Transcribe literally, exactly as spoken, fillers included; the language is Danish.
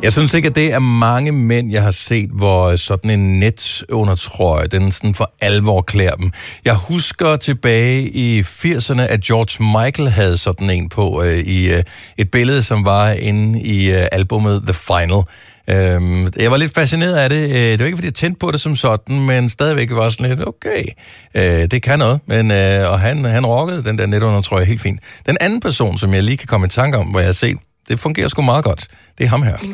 Jeg synes ikke, at det er mange mænd, jeg har set, hvor sådan en netundertrøje, den sådan for alvor klæder dem. Jeg husker tilbage i firserne, at George Michael havde sådan en på øh, i øh, et billede, som var inde i øh, albumet The Final. Øhm, jeg var lidt fascineret af det. Det var ikke, fordi jeg tændte på det som sådan, men stadigvæk var sådan lidt, okay, øh, det kan noget. Men, øh, og han, han rockede den der netundertrøje helt fint. Den anden person, som jeg lige kan komme i tanke om, hvor jeg har set, det fungerer sgu meget godt. Det er ham her.